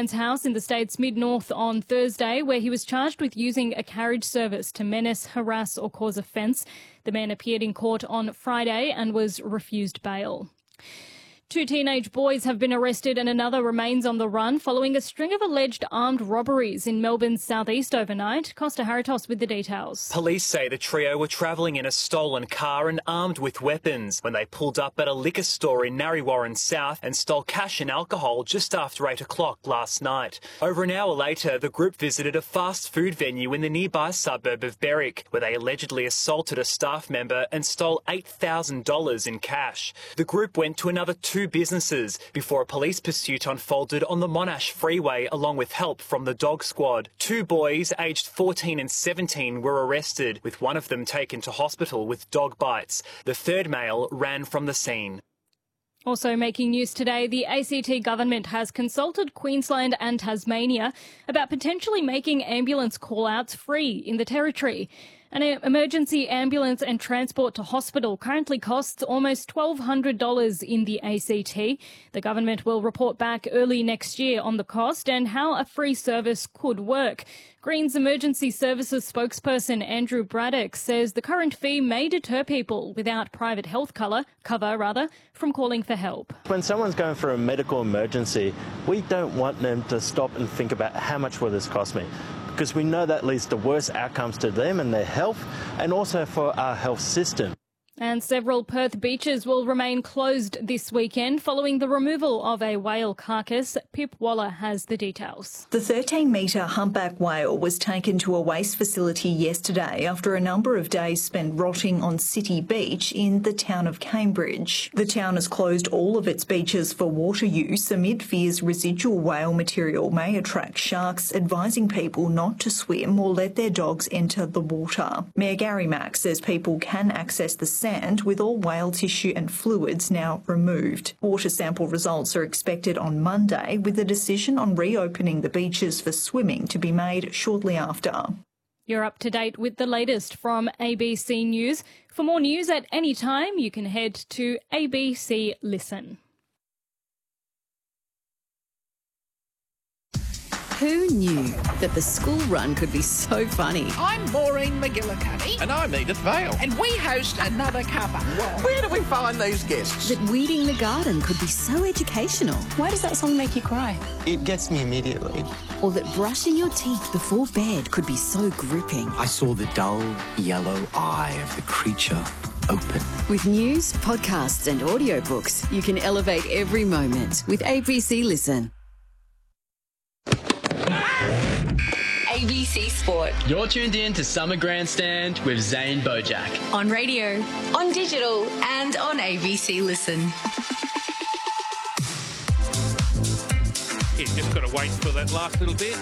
man's house in the state's mid-north on Thursday, where he was charged with using a carriage service to menace, harass or cause offence. The man appeared in court on Friday and was refused bail. 2 teenage boys have been arrested and another remains on the run following a string of alleged armed robberies in Melbourne's southeast overnight. Costa Haritos with the details. Police say the trio were travelling in a stolen car and armed with weapons when they pulled up at a liquor store in Narrewarren South and stole cash and alcohol just after 8 o'clock last night. Over an hour later, the group visited a fast food venue in the nearby suburb of Berwick, where they allegedly assaulted a staff member and stole $8,000 in cash. The group went to another 2 businesses before a police pursuit unfolded on the Monash Freeway along with help from the dog squad. 2 boys aged 14 and 17 were arrested, with one of them taken to hospital with dog bites. The third male ran from the scene. Also making news today, the ACT government has consulted Queensland and Tasmania about potentially making ambulance call-outs free in the territory. An emergency ambulance and transport to hospital currently costs almost $1,200 in the ACT. The government will report back early next year on the cost and how a free service could work. Greens Emergency Services spokesperson Andrew Braddock says the current fee may deter people without private health cover from calling for help. When someone's going for a medical emergency, we don't want them to stop and think about how much will this cost me, because we know that leads to worse outcomes to them and their health, and also for our health system. And several Perth beaches will remain closed this weekend following the removal of a whale carcass. Pip Waller has the details. The 13-metre humpback whale was taken to a waste facility yesterday after a number of days spent rotting on City Beach in the town of Cambridge. The town has closed all of its beaches for water use amid fears residual whale material may attract sharks, advising people not to swim or let their dogs enter the water. Mayor Gary Mack says people can access the sand with all whale tissue and fluids now removed. Water sample results are expected on Monday, with a decision on reopening the beaches for swimming to be made shortly after. You're up to date with the latest from ABC News. For more news at any time, you can head to ABC Listen. Who knew that the school run could be so funny? I'm Maureen McGillicuddy. And I'm Edith Vale. And we host Another Cuppa. Where do we find these guests? That weeding the garden could be so educational. Why does that song make you cry? It gets me immediately. Or that brushing your teeth before bed could be so gripping. I saw the dull yellow eye of the creature open. With news, podcasts and audiobooks, you can elevate every moment with ABC Listen. ABC Sport. You're tuned in to Summer Grandstand with Zane Bojack. On radio, on digital, and on ABC Listen. Yeah, just got to wait for that last little bit.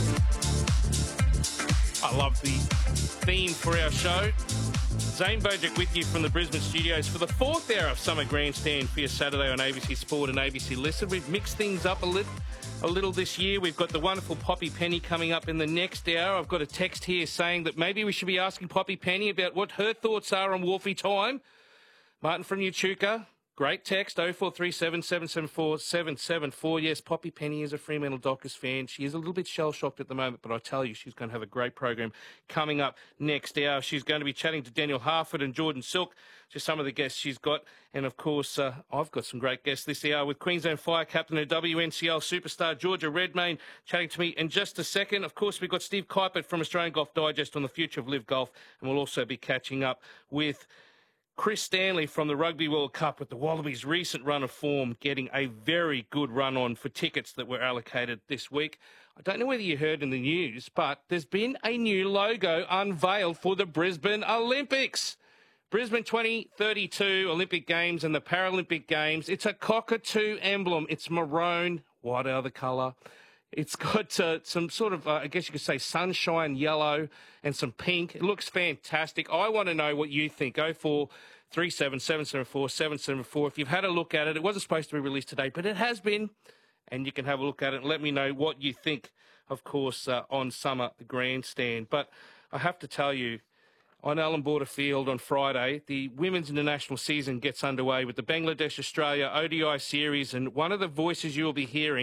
I love the theme for our show. Zane Bojack with you from the Brisbane studios for the 4th hour of Summer Grandstand for your Saturday on ABC Sport and ABC Listen. We've mixed things up a little this year. We've got the wonderful Poppy Penny coming up in the next hour. I've got a text here saying that maybe we should be asking Poppy Penny about what her thoughts are on Wolfie time. Martin from Echuca, great text, 0437 774 774. Yes, Poppy Penny is a Fremantle Dockers fan. She is a little bit shell-shocked at the moment, but I tell you, she's going to have a great program coming up next hour. She's going to be chatting to Daniel Harford and Jordan Silk, just some of the guests she's got. And, of course, I've got some great guests this hour with Queensland Fire captain and WNCL superstar Georgia Redmayne chatting to me in just a second. Of course, we've got Steve Kuipert from Australian Golf Digest on the future of Live Golf, and we'll also be catching up with Chris Stanley from the Rugby World Cup with the Wallabies' recent run of form, getting a very good run on for tickets that were allocated this week. I don't know whether you heard in the news, but there's been a new logo unveiled for the Brisbane Olympics. Brisbane 2032 Olympic Games and the Paralympic Games. It's a cockatoo emblem. It's maroon, white other colour. It's got some sort of, I guess you could say, sunshine yellow and some pink. It looks fantastic. I want to know what you think. 0437 774 774. If you've had a look at it, it wasn't supposed to be released today, but it has been. And you can have a look at it and let me know what you think, of course, on Summer Grandstand. But I have to tell you, on Allan Border Field on Friday, the women's international season gets underway with the Bangladesh-Australia ODI series, and one of the voices you will be hearing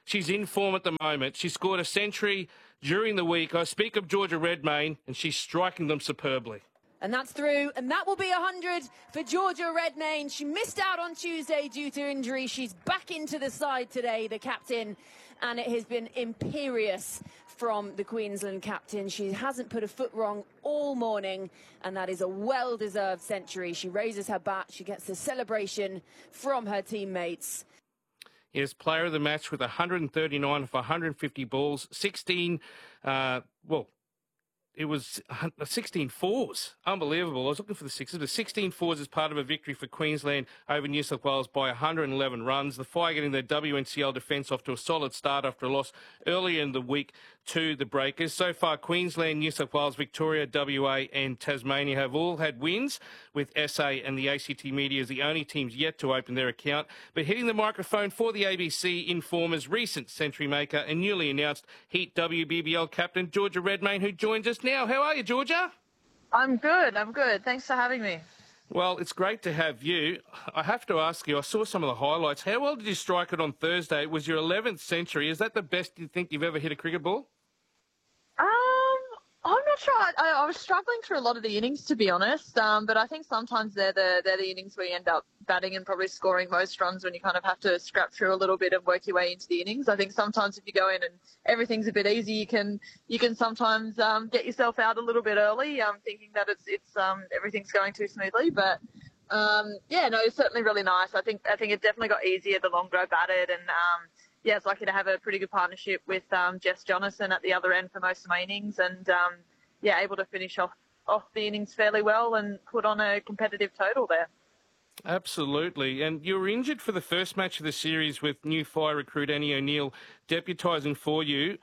She's in form at the moment. She scored a century during the week. I speak of Georgia Redmayne, and she's striking them superbly. And that's through, and that will be 100 for Georgia Redmayne. She missed out on Tuesday due to injury. She's back into the side today, the captain, and it has been imperious from the Queensland captain. She hasn't put a foot wrong all morning, and that is a well-deserved century. She raises her bat. She gets the celebration from her teammates. Yes, player of the match with 139 for 150 balls, 16, it was 16 fours. Unbelievable. I was looking for the sixes, but 16 fours as part of a victory for Queensland over New South Wales by 111 runs. The Fire getting their WNCL defence off to a solid start after a loss earlier in the week to the Breakers. So far, Queensland, New South Wales, Victoria, WA and Tasmania have all had wins, with SA and the ACT Media as the only teams yet to open their account. But hitting the microphone for the ABC Informer's recent century maker and newly announced Heat WBBL captain, Georgia Redmayne, who joins us now. How are you, Georgia? I'm good. Thanks for having me. Well, it's great to have you. I have to ask you, I saw some of the highlights. How well did you strike it on Thursday? It was your 11th century. Is that the best you think you've ever hit a cricket ball? I'm not sure. I was struggling through a lot of the innings, to be honest. But I think sometimes they're the innings where you end up batting and probably scoring most runs when you kind of have to scrap through a little bit and work your way into the innings. I think sometimes if you go in and everything's a bit easy, you can sometimes get yourself out a little bit early, thinking that it's everything's going too smoothly. But it's certainly really nice. I think it definitely got easier the longer I batted, and I was lucky to have a pretty good partnership with Jess Jonathan at the other end for most of my innings, and able to finish off the innings fairly well and put on a competitive total there. Absolutely. And you were injured for the first match of the series with new Fire recruit Annie O'Neill deputising for you.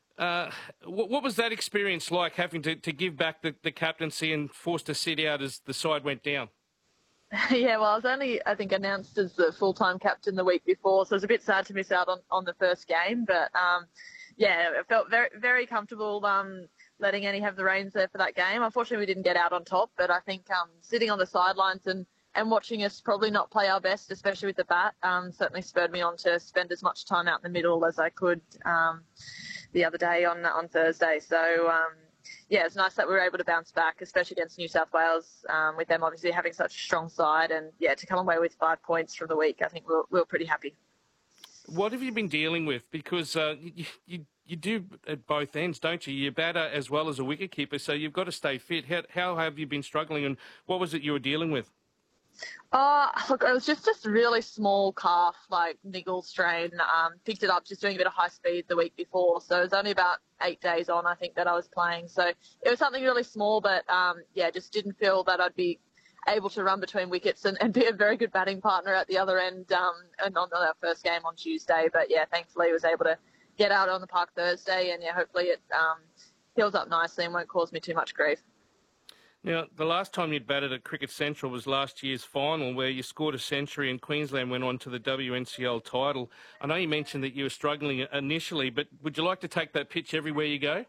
What was that experience like, having to give back the captaincy and forced to sit out as the side went down? Yeah, well, I was only, I think, announced as the full-time captain the week before, so it was a bit sad to miss out on the first game. But, I felt very, very comfortable letting Annie have the reins there for that game. Unfortunately, we didn't get out on top, but I think sitting on the sidelines and watching us probably not play our best, especially with the bat, certainly spurred me on to spend as much time out in the middle as I could the other day on Thursday. So, it's nice that we were able to bounce back, especially against New South Wales, with them obviously having such a strong side. And, to come away with 5 points from the week, I think we were pretty happy. What have you been dealing with? Because you do at both ends, don't you? You're batter as well as a wicketkeeper, so you've got to stay fit. How have you been struggling, and what was it you were dealing with? Look, it was just a really small calf, niggle strain. Picked it up just doing a bit of high speed the week before. So it was only about 8 days on, I think, that I was playing. So it was something really small, but just didn't feel that I'd be able to run between wickets and be a very good batting partner at the other end and on our first game on Tuesday. But thankfully I was able to get out on the park Thursday, and hopefully it heals up nicely and won't cause me too much grief. Now, the last time you'd batted at Cricket Central was last year's final, where you scored a century and Queensland went on to the WNCL title. I know you mentioned that you were struggling initially, but would you like to take that pitch everywhere you go?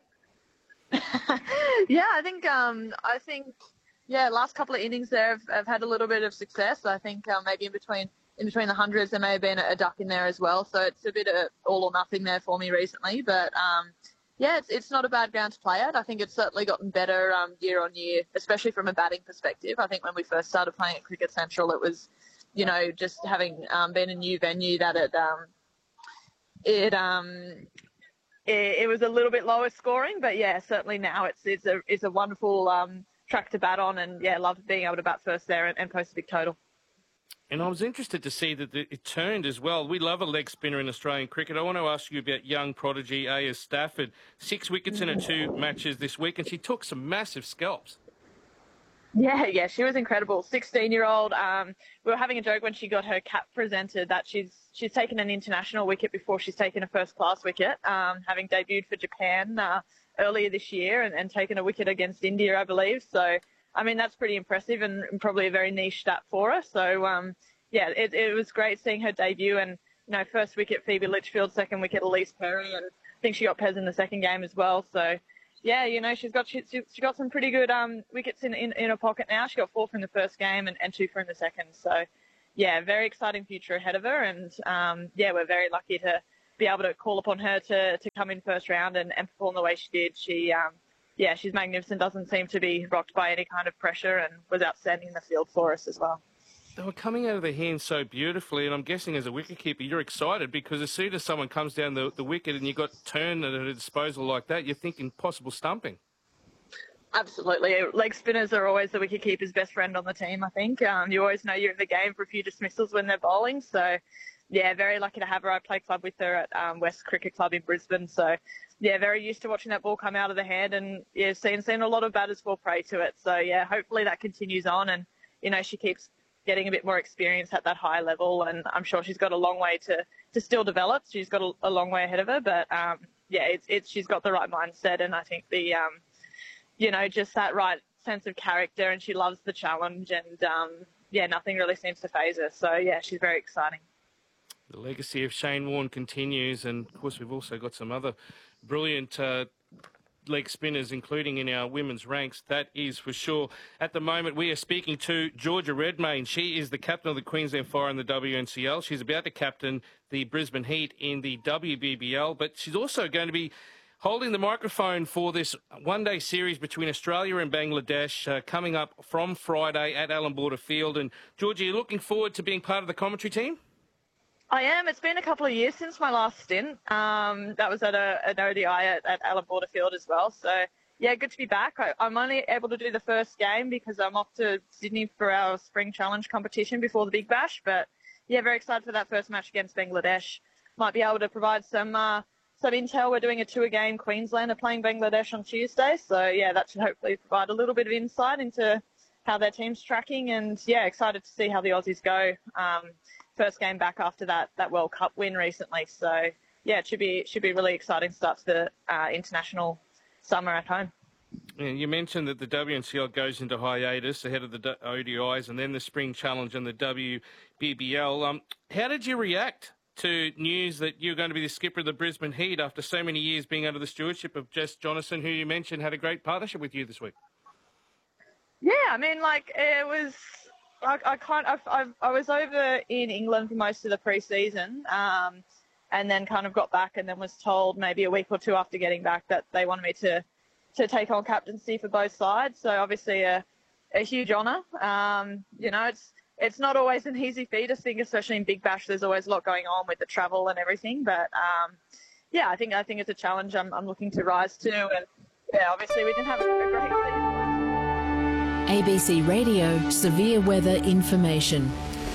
I think last couple of innings there have had a little bit of success. I think maybe in between the hundreds there may have been a duck in there as well. So it's a bit of all or nothing there for me recently, but it's not a bad ground to play at. I think it's certainly gotten better year on year, especially from a batting perspective. I think when we first started playing at Cricket Central, it was, just having been a new venue that it was a little bit lower scoring. But certainly now it's a wonderful track to bat on, and love being able to bat first there and post a big total. And I was interested to see that it turned as well. We love a leg spinner in Australian cricket. I want to ask you about young prodigy Aya Stafford. 6 wickets in her 2 matches this week, and she took some massive scalps. Yeah, she was incredible. 16-year-old. We were having a joke when she got her cap presented that she's taken an international wicket before she's taken a first-class wicket, having debuted for Japan earlier this year and taken a wicket against India, I believe. So, I mean, that's pretty impressive and probably a very niche stat for her. So, it was great seeing her debut, and, first wicket Phoebe Litchfield, second wicket Elise Perry, and I think she got Pez in the second game as well. So, she's got some pretty good wickets in her pocket now. She got 4 from the first game and 2 from the second. So, very exciting future ahead of her, and we're very lucky to be able to call upon her to come in first round and perform the way she did. She's magnificent, doesn't seem to be rocked by any kind of pressure, and was outstanding in the field for us as well. They were coming out of the hands so beautifully, and I'm guessing as a wicketkeeper, you're excited because as soon as someone comes down the wicket and you've got turn at a disposal like that, you're thinking possible stumping. Absolutely. Leg spinners are always the wicketkeeper's best friend on the team, I think. You always know you're in the game for a few dismissals when they're bowling. So, yeah, very lucky to have her. I play club with her at West Cricket Club in Brisbane. So, yeah, very used to watching that ball come out of the hand, and, yeah, seen a lot of batters fall prey to it. So, yeah, hopefully that continues on, and, you know, she keeps getting a bit more experience at that high level, and I'm sure she's got a long way to still develop. She's got a long way ahead of her, but, yeah, she's got the right mindset, and I think the... you know, just that right sense of character, and she loves the challenge, and, yeah, nothing really seems to faze her. So, yeah, she's very exciting. The legacy of Shane Warne continues, and, of course, we've also got some other brilliant leg spinners, including in our women's ranks. That is for sure. At the moment, we are speaking to Georgia Redmayne. She is the captain of the Queensland Fire in the WNCL. She's about to captain the Brisbane Heat in the WBBL, but she's also going to be holding the microphone for this one-day series between Australia and Bangladesh coming up from Friday at Allan Border Field. And, Georgie, you're looking forward to being part of the commentary team? I am. It's been a couple of years since my last stint. That was at an ODI at Allan Border Field as well. So, yeah, good to be back. I'm only able to do the first game because I'm off to Sydney for our Spring Challenge competition before the Big Bash. But, yeah, very excited for that first match against Bangladesh. Might be able to provide some intel. We're doing a tour-game. Queensland are playing Bangladesh on Tuesday. So, yeah, that should hopefully provide a little bit of insight into how their team's tracking. And, yeah, excited to see how the Aussies go. First game back after that World Cup win recently. So, yeah, it should be a really exciting start to the international summer at home. And you mentioned that the WNCL goes into hiatus ahead of the ODIs and then the Spring Challenge and the WBBL. How did you react to news that you're going to be the skipper of the Brisbane Heat after so many years being under the stewardship of Jess Jonathan, who you mentioned had a great partnership with you this week? Yeah, I mean, it was... I was over in England for most of the pre-season, and then kind of got back and then was told maybe a week or two after getting back that they wanted me to take on captaincy for both sides. So obviously a huge honour. You know, it's not always an easy feat. I think, especially in Big Bash, there's always a lot going on with the travel and everything. But yeah, I think it's a challenge I'm looking to rise to. And yeah, obviously we didn't have a great season. ABC Radio Severe Weather Information.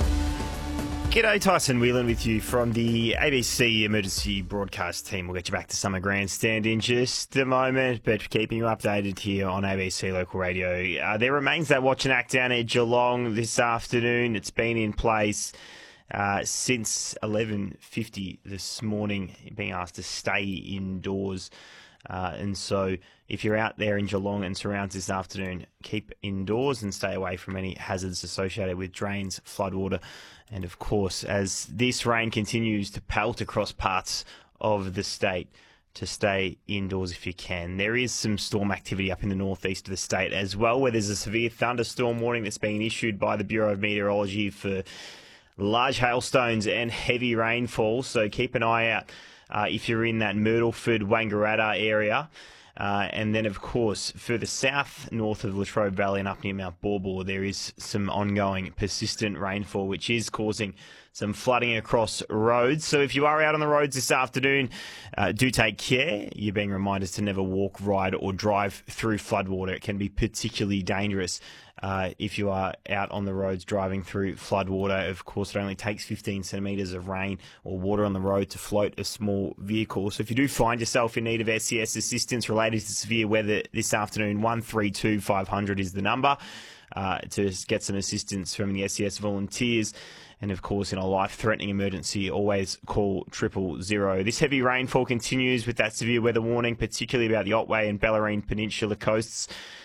G'day, Tyson Whelan with you from the ABC Emergency Broadcast team. We'll get you back to Summer Grandstand in just a moment, but keeping you updated here on ABC Local Radio. There remains that watch and act down at Geelong this afternoon. It's been in place since 11:50 this morning, being asked to stay indoors. And so if you're out there in Geelong and surrounds this afternoon, keep indoors and stay away from any hazards associated with drains, floodwater. And of course, as this rain continues to pelt across parts of the state, to stay indoors if you can. There is some storm activity up in the northeast of the state as well, where there's a severe thunderstorm warning that's being issued by the Bureau of Meteorology for large hailstones and heavy rainfall. So keep an eye out if you're in that Myrtleford, Wangaratta area. And then, of course, further south, north of Latrobe Valley and up near Mount Baw, there is some ongoing persistent rainfall, which is causing some flooding across roads. So if you are out on the roads this afternoon, do take care. You're being reminded to never walk, ride or drive through floodwater. It can be particularly dangerous if you are out on the roads driving through floodwater. Of course, it only takes 15 centimetres of rain or water on the road to float a small vehicle. So if you do find yourself in need of SES assistance related to severe weather this afternoon, 132 500 is the number to get some assistance from the SES volunteers. And, of course, in a life-threatening emergency, always call 000. This heavy rainfall continues with that severe weather warning, particularly about the Otway and Bellarine Peninsula coasts.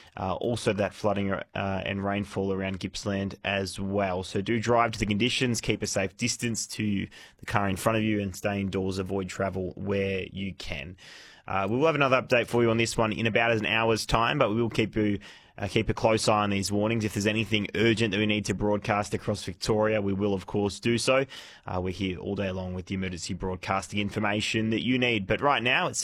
Also that flooding and rainfall around Gippsland as well. So do drive to the conditions, keep a safe distance to the car in front of you, and stay indoors, avoid travel where you can. We will have another update for you on this one in about an hour's time, but we will keep a close eye on these warnings. If there's anything urgent that we need to broadcast across Victoria, we will, of course, do so. We're here all day long with the emergency broadcasting information that you need. But right now, it's